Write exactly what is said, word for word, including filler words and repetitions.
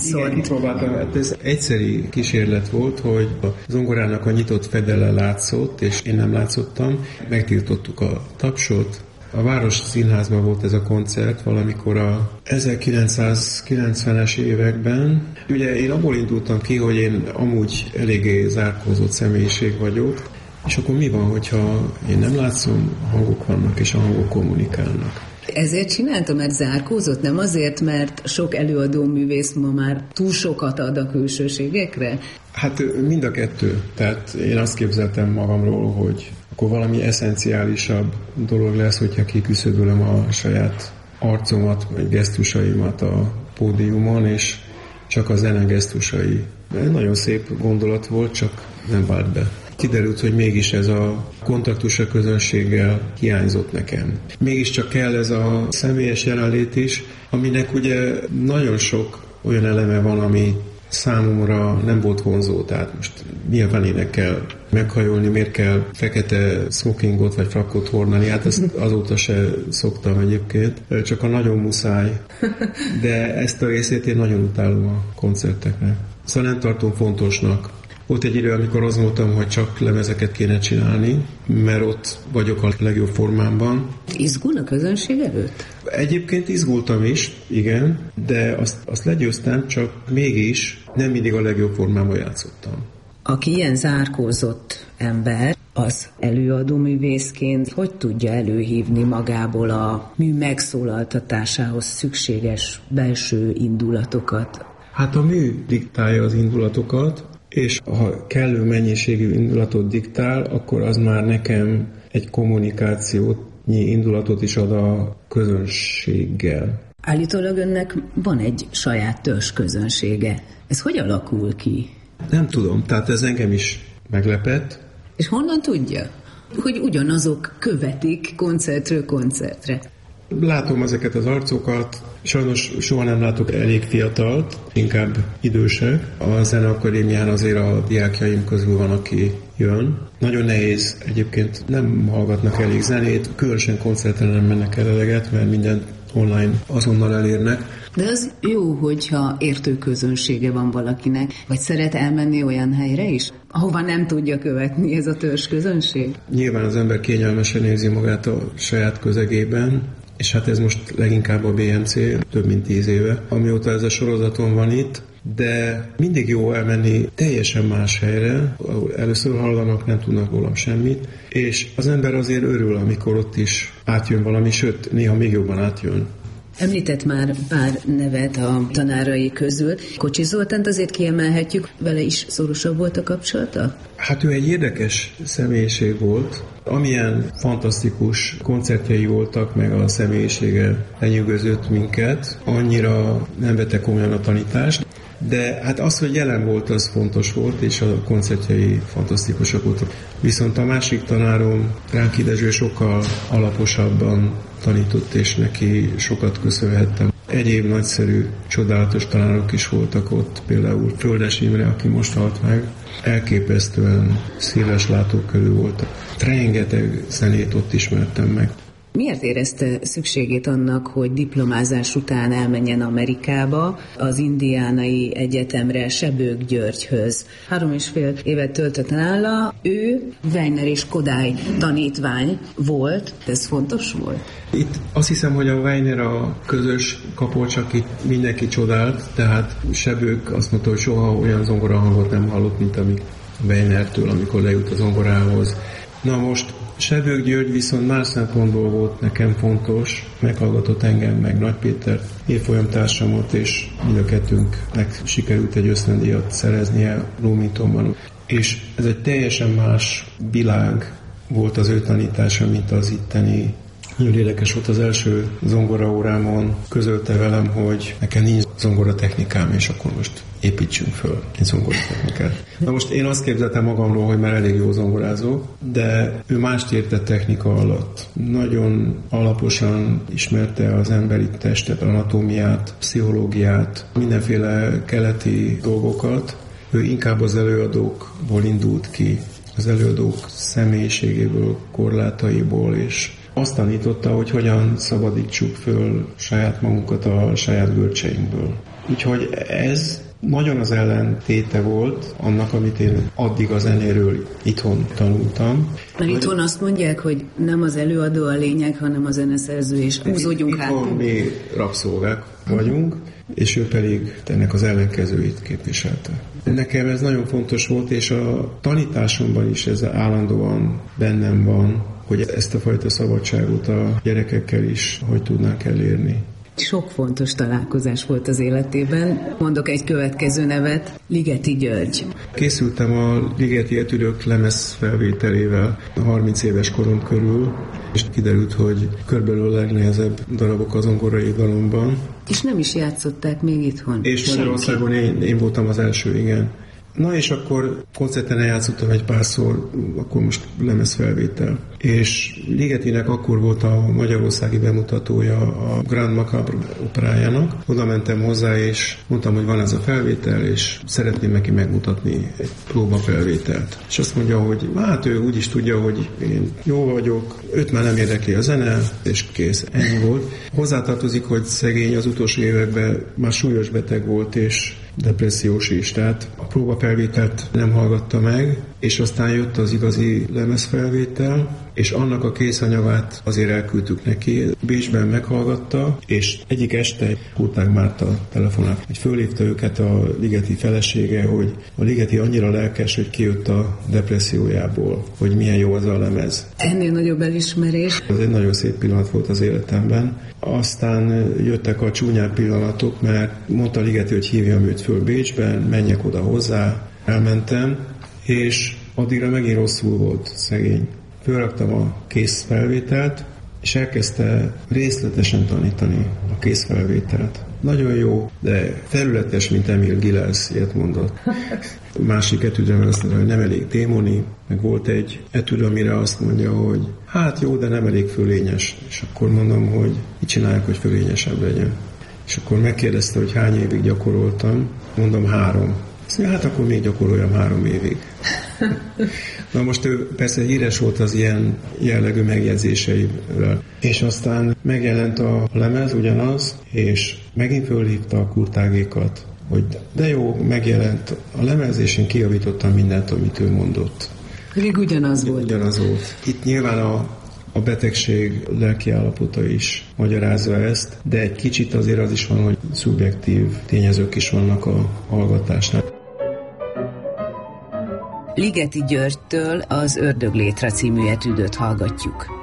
Igen, próbáltam. Hát ez egyszeri kísérlet volt, hogy a zongorának a nyitott fedele látszott, és én nem látszottam. Megtiltottuk a tapsot. A Város Színházban volt ez a koncert valamikor a ezerkilencszázkilencvenes években. Ugye én abból indultam ki, hogy én amúgy eléggé zárkózott személyiség vagyok, és akkor mi van, hogyha én nem látszom, hangok vannak, és a hangok kommunikálnak. Ezért csináltam, mert zárkózott, nem azért, mert sok előadó művész ma már túl sokat ad a külsőségekre? Hát mind a kettő. Tehát én azt képzeltem magamról, hogy akkor valami eszenciálisabb dolog lesz, hogyha kiküszöbölöm a saját arcomat, vagy gesztusaimat a pódiumon, és csak a zene gesztusai. Ez nagyon szép gondolat volt, csak nem vált be. Kiderült, hogy mégis ez a kontaktus a közönséggel hiányzott nekem. Mégiscsak kell ez a személyes jelenlét is, aminek ugye nagyon sok olyan eleme van, ami számomra nem volt vonzó. Tehát most nyilván ének kell meghajolni, miért kell fekete smokingot vagy frakkot hordani, hát ezt azóta se szoktam egyébként, csak a nagyon muszáj. De ezt a részét én nagyon utálom a koncerteknek. Szóval nem tartom fontosnak. Volt egy idő, amikor azt mondtam, hogy csak lemezeket kéne csinálni, mert ott vagyok a legjobb formámban. Izgul a közönség előtt? Egyébként izgultam is, igen, de azt, azt legyőztem, csak mégis nem mindig a legjobb formámban játszottam. Aki ilyen zárkózott ember, az előadó művészként hogy tudja előhívni magából a mű megszólaltatásához szükséges belső indulatokat? Hát a mű diktálja az indulatokat, és ha kellő mennyiségű indulatot diktál, akkor az már nekem egy kommunikációnyi indulatot is ad a közönséggel. Állítólag önnek van egy saját törzs közönsége. Ez hogy alakul ki? Nem tudom, tehát ez engem is meglepett. És honnan tudja, hogy ugyanazok követik koncertről koncertre? Látom ezeket az arcokat, sajnos soha nem látok elég fiatalt, inkább idősek. A Zeneakadémián azért a diákjaim közül van, aki jön. Nagyon nehéz, egyébként nem hallgatnak elég zenét, különösen koncertre nem mennek el eleget, mert mindent online azonnal elérnek. De az jó, hogyha értő közönsége van valakinek, vagy szeret elmenni olyan helyre is, ahova nem tudja követni ez a törzs közönség? Nyilván az ember kényelmesen érzi magát a saját közegében, és hát ez most leginkább a bé em cé, több mint tíz éve, amióta ez a sorozaton van itt, de mindig jó elmenni teljesen más helyre, ahol először hallanak, nem tudnak rólam semmit, és az ember azért örül, amikor ott is átjön valami, sőt, néha még jobban átjön. Említett már pár nevet a tanárai közül. Kocsis Zoltánt azért kiemelhetjük, vele is szorosabb volt a kapcsolata? Hát ő egy érdekes személyiség volt. Amilyen fantasztikus koncertjei voltak, meg a személyisége lenyűgözött minket, annyira nem vette komolyan a tanítást. De hát az, hogy jelen volt, az fontos volt, és a koncertjei fantasztikusak voltak. Viszont a másik tanárom, Ránki Dezső, sokkal alaposabban tanított, és neki sokat köszönhettem. Egyéb nagyszerű, csodálatos tanárok is voltak ott, például Földes Imre, aki most halt meg, elképesztően széles látókörű volt. Rengeteg zenét ott ismertem meg. Miért érezte szükségét annak, hogy diplomázás után elmenjen Amerikába, az Indiánai Egyetemre, Sebők Györgyhöz? Három és fél évet töltött nála, ő Weiner és Kodály tanítvány volt, ez fontos volt? Itt azt hiszem, hogy a Weiner a közös kapocs, akit mindenki csodált, tehát Sebők azt mondta, hogy soha olyan zongorahangot nem hallott, mint amik Weinertől, amikor lejut a zongorához. Na most Sebők György viszont más szempontból volt nekem fontos, meghallgatott engem, meg Nagy Péter évfolyamtársamat, és mind a kettőnknek sikerült egy ösztöndíjat szereznie Bloomingtonban. És ez egy teljesen más világ volt az ő tanítása, mint az itteni. Nagyon érdekes volt, az első zongoraórámon közölte velem, hogy nekem nincs zongoratechnikám, és akkor most építsünk föl egy zongoratechnikát. Na most én azt képzeltem magamról, hogy már elég jó zongorázó, de ő mást értett technika alatt. Nagyon alaposan ismerte az emberi testet, anatómiát, pszichológiát, mindenféle keleti dolgokat. Ő inkább az előadókból indult ki, az előadók személyiségéből, korlátaiból, és azt tanította, hogy hogyan szabadítsuk föl saját magunkat a saját görcseinkből. Úgyhogy ez nagyon az ellentéte volt annak, amit én addig a zenéről itthon tanultam. Mert itthon azt mondják, hogy nem az előadó a lényeg, hanem a zeneszerző, és húzódjunk hát. Itthon mi rabszolgák vagyunk, és ő pedig ennek az ellenkezőit képviselte. Nekem ez nagyon fontos volt, és a tanításomban is ez állandóan bennem van, hogy ezt a fajta szabadságot a gyerekekkel is hogy tudnánk elérni. Sok fontos találkozás volt az életében. Mondok egy következő nevet, Ligeti György. Készültem a Ligeti Etüdök lemez felvételével harminc éves korom körül, és kiderült, hogy körülbelül a legnehezebb darabok az zongorai dalomban. És nem is játszották még itthon? És Magyarországon én, én voltam az első, igen. Na és akkor koncerten eljátszottam egy párszor, akkor most lemezfelvétel. És Ligetinek akkor volt a magyarországi bemutatója a Grand Macabre operájának. Oda mentem hozzá, és mondtam, hogy van ez a felvétel, és szeretném neki megmutatni egy próbafelvételt. És azt mondja, hogy hát ő úgy is tudja, hogy én jó vagyok, őt már nem érdekli a zene, és kész, ennyi volt. Hozzátartozik, hogy szegény az utolsó években már súlyos beteg volt, és depressziós is, tehát a próbafelvételt nem hallgatta meg, és aztán jött az igazi lemezfelvétel, és annak a készanyagát azért elküldtük neki. Bécsben meghallgatta, és egyik este Kurtág Márta telefonált, hogy fölhívta őket a Ligeti felesége, hogy a Ligeti annyira lelkes, hogy kijött a depressziójából, hogy milyen jó az a lemez. Ennél nagyobb elismerés. Ez egy nagyon szép pillanat volt az életemben. Aztán jöttek a csúnyább pillanatok, mert mondta Ligeti, hogy hívjam őt föl Bécsben, menjek oda hozzá. Elmentem, és addigra megint rosszul volt, szegény. Fölraktam a készfelvételt, és elkezdte részletesen tanítani a készfelvételt. Nagyon jó, de területes, mint Emil Gilels, ilyet mondott. Másik etüdre azt mondja, hogy nem elég démoni, meg volt egy etüd, amire azt mondja, hogy hát jó, de nem elég fölényes. És akkor mondom, hogy mit csinálják, hogy fölényesebb legyen. És akkor megkérdezte, hogy hány évig gyakoroltam. Mondom, három. Azt mondja, hát akkor még gyakoroljam három évig. Na most ő persze híres volt az ilyen jellegű megjegyzéseivel. És aztán megjelent a lemez ugyanaz, és megint fölhívta a Kurtágékat, hogy de jó, megjelent a lemez, és én kijavítottam mindent, amit ő mondott. Pedig ugyanaz volt. Ugyanaz volt. Itt nyilván a, a betegség lelkiállapota is magyarázza ezt, de egy kicsit azért az is van, hogy szubjektív tényezők is vannak a hallgatásnál. Ligeti Györgytől az Ördöglétre című etüdöt hallgatjuk.